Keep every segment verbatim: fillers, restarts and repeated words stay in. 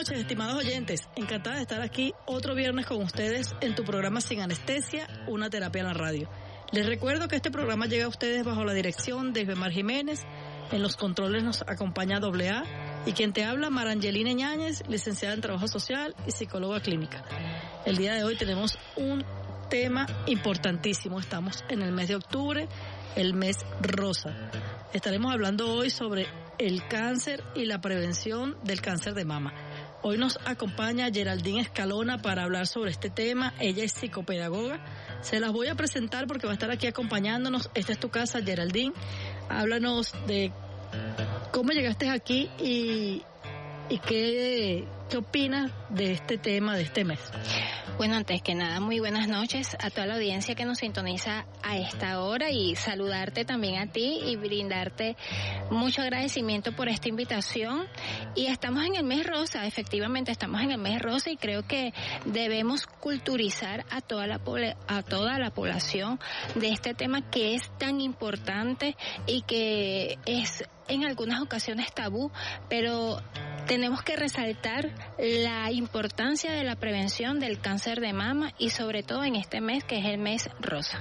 noches, estimados oyentes. Encantada de estar aquí otro viernes con ustedes en tu programa Sin Anestesia, una terapia en la radio. Les recuerdo que este programa llega a ustedes bajo la dirección de Isbemar Jiménez. En los controles nos acompaña doble A y quien te habla, Marangelina Ñáñez, licenciada en Trabajo Social y psicóloga clínica. El día de hoy tenemos un tema importantísimo. Estamos en el mes de octubre, el mes rosa. Estaremos hablando hoy sobre el cáncer y la prevención del cáncer de mama. Hoy nos acompaña Geraldine Escalona para hablar sobre este tema. Ella es psicopedagoga. Se las voy a presentar porque va a estar aquí acompañándonos. Esta es tu casa, Geraldine. Háblanos de cómo llegaste aquí y, y qué, qué opinas de este tema, de este mes. Bueno, antes que nada, muy buenas noches a toda la audiencia que nos sintoniza a esta hora y saludarte también a ti y brindarte mucho agradecimiento por esta invitación. Y estamos en el mes rosa, efectivamente estamos en el mes rosa y creo que debemos culturizar a toda la a toda la población de este tema que es tan importante y que es en algunas ocasiones tabú, pero tenemos que resaltar la importancia de la prevención del cáncer de mama y sobre todo en este mes que es el mes rosa.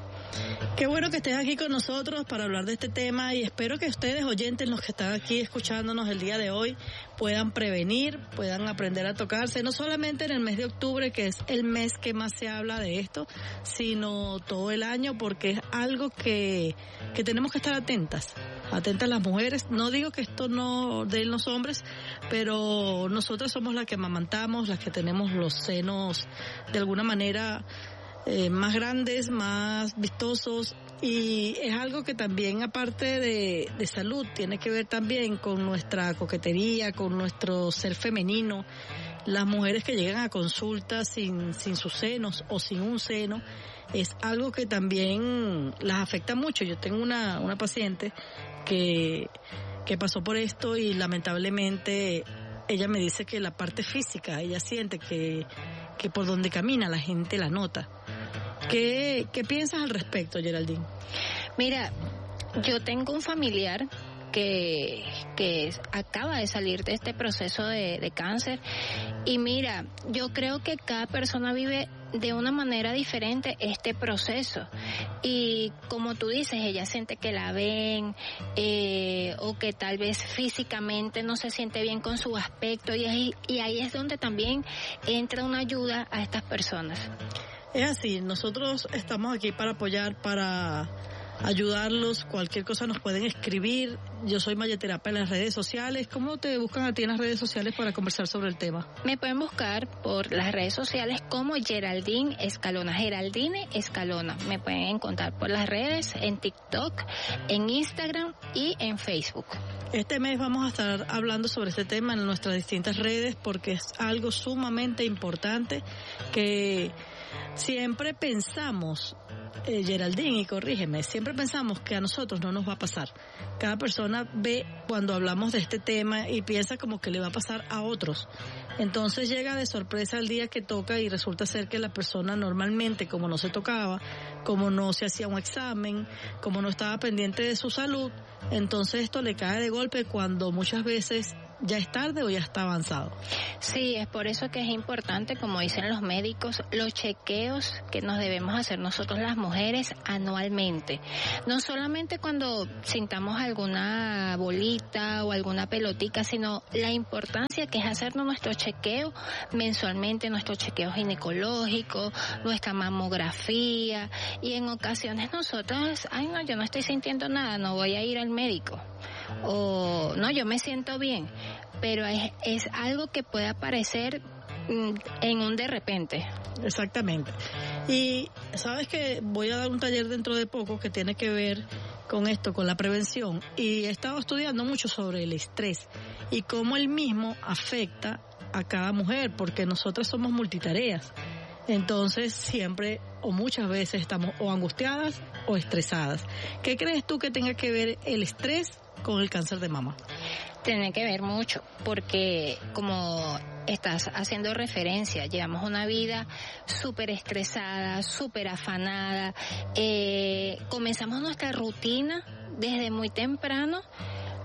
Qué bueno que estés aquí con nosotros para hablar de este tema y espero que ustedes, oyentes, los que están aquí escuchándonos el día de hoy, puedan prevenir, puedan aprender a tocarse, no solamente en el mes de octubre, que es el mes que más se habla de esto, sino todo el año, porque es algo que, que tenemos que estar atentas, atentas las mujeres. No digo que esto no den los hombres, pero nosotras somos las que amamantamos, las que tenemos los senos de alguna manera Eh, más grandes, más vistosos, y es algo que también, aparte de, de salud, tiene que ver también con nuestra coquetería, con nuestro ser femenino. Las mujeres que llegan a consulta sin, sin sus senos o sin un seno, es algo que también las afecta mucho. Yo tengo una, una paciente que, que pasó por esto y lamentablemente ella me dice que la parte física, ella siente que, que por donde camina la gente la nota. ¿Qué, qué piensas al respecto, Geraldine? Mira, yo tengo un familiar que, que acaba de salir de este proceso de, de cáncer y mira, yo creo que cada persona vive de una manera diferente este proceso y como tú dices, ella siente que la ven eh, o que tal vez físicamente no se siente bien con su aspecto y ahí, y ahí es donde también entra una ayuda a estas personas. Es así, nosotros estamos aquí para apoyar, para ayudarlos, cualquier cosa nos pueden escribir. Yo soy Mayeterapia en las redes sociales. ¿Cómo te buscan a ti en las redes sociales para conversar sobre el tema? Me pueden buscar por las redes sociales como Geraldine Escalona, Geraldine Escalona. Me pueden encontrar por las redes, en TikTok, en Instagram y en Facebook. Este mes vamos a estar hablando sobre este tema en nuestras distintas redes porque es algo sumamente importante que siempre pensamos, eh, Geraldine, y corrígeme, siempre pensamos que a nosotros no nos va a pasar. Cada persona ve cuando hablamos de este tema y piensa como que le va a pasar a otros. Entonces llega de sorpresa el día que toca y resulta ser que la persona normalmente, como no se tocaba, como no se hacía un examen, como no estaba pendiente de su salud, entonces esto le cae de golpe cuando muchas veces ya es tarde o ya está avanzado. Sí, es por eso que es importante, como dicen los médicos, los chequeos que nos debemos hacer nosotros las mujeres anualmente. No solamente cuando sintamos alguna bolita o alguna pelotica, sino la importancia que es hacernos nuestro chequeo mensualmente, nuestro chequeo ginecológico, nuestra mamografía, y en ocasiones nosotros, ay no, yo no estoy sintiendo nada, no voy a ir al médico. O no, yo me siento bien, pero es, es algo que puede aparecer mm, en un de repente. Exactamente. Y sabes que voy a dar un taller dentro de poco que tiene que ver con esto, con la prevención, y he estado estudiando mucho sobre el estrés y cómo el mismo afecta a cada mujer, porque nosotras somos multitareas. Entonces siempre o muchas veces estamos o angustiadas o estresadas. ¿Qué crees tú que tenga que ver el estrés con el cáncer de mama? Tiene que ver mucho, porque como estás haciendo referencia, llevamos una vida súper estresada, súper afanada, eh, comenzamos nuestra rutina desde muy temprano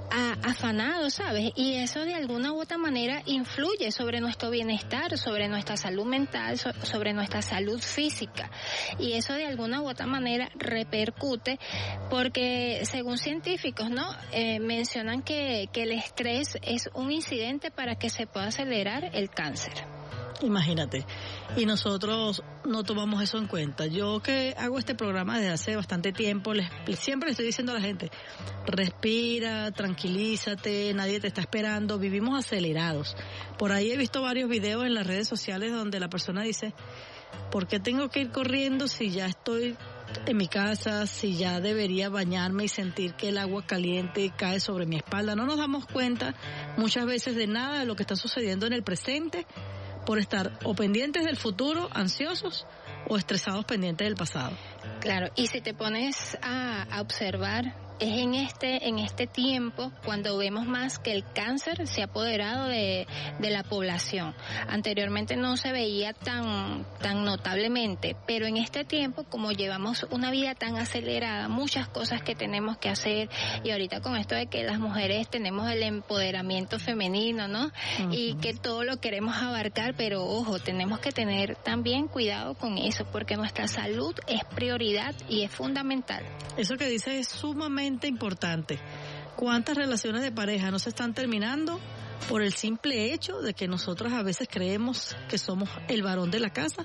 a, afanados, ¿sabes? Y eso de alguna u otra manera influye sobre nuestro bienestar, sobre nuestra salud mental, so, sobre nuestra salud física. Y eso de alguna u otra manera repercute porque, según científicos, ¿no? Eh, mencionan que, que el estrés es un incidente para que se pueda acelerar el cáncer. Imagínate, y nosotros no tomamos eso en cuenta. Yo que hago este programa desde hace bastante tiempo, les, siempre le estoy diciendo a la gente, respira, tranquilízate, nadie te está esperando, vivimos acelerados. Por ahí he visto varios videos en las redes sociales donde la persona dice, ¿por qué tengo que ir corriendo si ya estoy en mi casa, si ya debería bañarme y sentir que el agua caliente cae sobre mi espalda? No nos damos cuenta muchas veces de nada de lo que está sucediendo en el presente, por estar o pendientes del futuro, ansiosos, o estresados pendientes del pasado. Claro, y si te pones a, a observar, es en este en este tiempo cuando vemos más que el cáncer se ha apoderado de, de la población. Anteriormente no se veía tan tan notablemente, pero en este tiempo, como llevamos una vida tan acelerada, muchas cosas que tenemos que hacer, y ahorita con esto de que las mujeres tenemos el empoderamiento femenino, ¿no? Uh-huh. Y que todo lo queremos abarcar, pero ojo, tenemos que tener también cuidado con eso, porque nuestra salud es prioridad y es fundamental. Eso que dices es sumamente importante. ¿Cuántas relaciones de pareja no se están terminando por el simple hecho de que nosotras a veces creemos que somos el varón de la casa?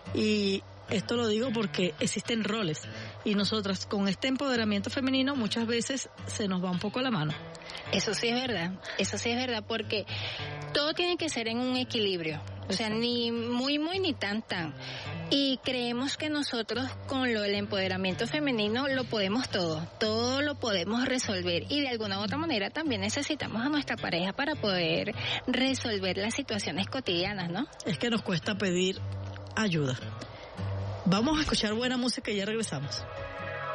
Y esto lo digo porque existen roles y nosotras con este empoderamiento femenino muchas veces se nos va un poco la mano. Eso sí es verdad, eso sí es verdad, porque todo tiene que ser en un equilibrio, o sea, ni muy muy ni tan tan. Y creemos que nosotros con lo del empoderamiento femenino lo podemos todo, todo lo podemos resolver, y de alguna u otra manera también necesitamos a nuestra pareja para poder resolver las situaciones cotidianas, ¿no? Es que nos cuesta pedir ayuda. Vamos a escuchar buena música y ya regresamos.